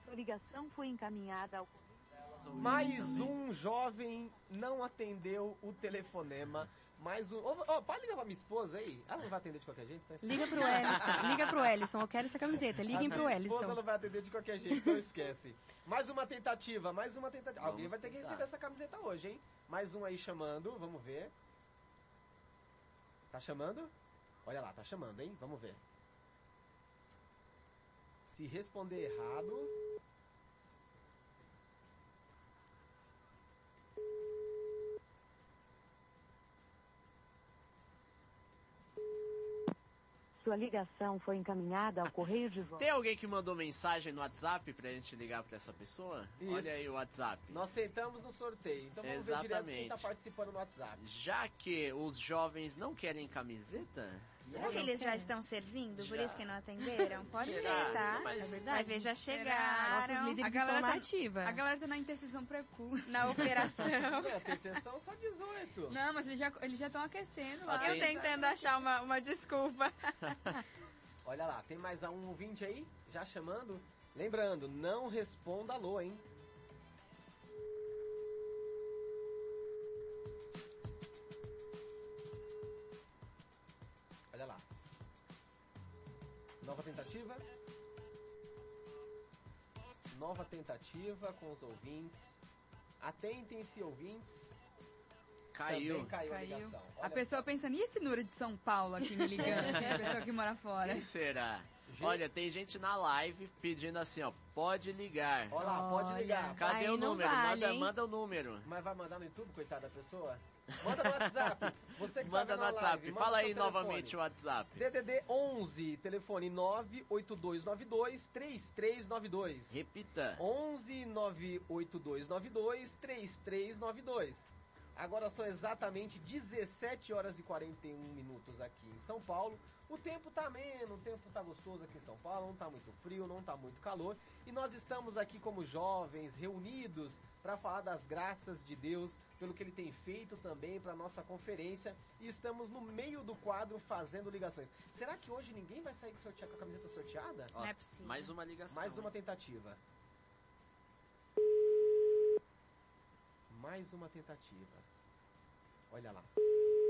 Sua ligação foi encaminhada ao... Mais um jovem não atendeu o telefonema. Mais um... pode ligar pra minha esposa aí? Ela não vai atender de qualquer jeito? Tá? Liga pro Ellison, eu quero essa camiseta. Liguem pro Ellison. A esposa não vai atender de qualquer jeito, então esquece. Mais uma tentativa. Alguém vai ter que receber essa camiseta hoje, hein? Mais um aí chamando, vamos ver. Tá chamando? Olha lá, tá chamando, hein? Vamos ver. Se responder errado... Sua ligação foi encaminhada ao correio de voz. Tem alguém que mandou mensagem no WhatsApp pra gente ligar pra essa pessoa? Isso. Olha aí o WhatsApp. Nós sentamos no sorteio, então vamos ver direto quem tá participando no WhatsApp. Já que os jovens não querem camiseta... Será que eles já estão servindo? Por isso que não atenderam? Pode ser, tá? Mas é verdade. Vai ver, já chegaram. Nossos líderes estão na ativa. A galera tá na intercessão precoce. Na operação. A intercessão só 18. Não, mas eles já estão aquecendo lá. Eu tentando achar uma desculpa. Olha lá, tem mais um ouvinte aí, já chamando. Lembrando, não responda alô, hein? Olha lá. Nova tentativa. Nova tentativa com os ouvintes. Atentem-se, ouvintes. Caiu. Também caiu a ligação. A pessoa pensando, e esse Nura de São Paulo aqui me ligando? Assim, a pessoa que mora fora. Quem será? Olha, tem gente na live pedindo assim, ó, pode ligar. Olha lá, pode ligar. Cadê o número? Manda o número. Mas vai mandar no YouTube, coitada da pessoa? Manda no WhatsApp. Você que manda tá no WhatsApp. Live, fala aí novamente o WhatsApp. DDD 11, telefone 98292-3392. Repita. 11 98292-3392. Agora são exatamente 17 horas e 41 minutos aqui em São Paulo. O tempo tá ameno, o tempo tá gostoso aqui em São Paulo, não tá muito frio, não tá muito calor. E nós estamos aqui como jovens, reunidos para falar das graças de Deus, pelo que Ele tem feito também para nossa conferência. E estamos no meio do quadro fazendo ligações. Será que hoje ninguém vai sair com a camiseta sorteada? Não é possível. Mais uma ligação. Mais uma tentativa. Mais uma tentativa. Olha lá.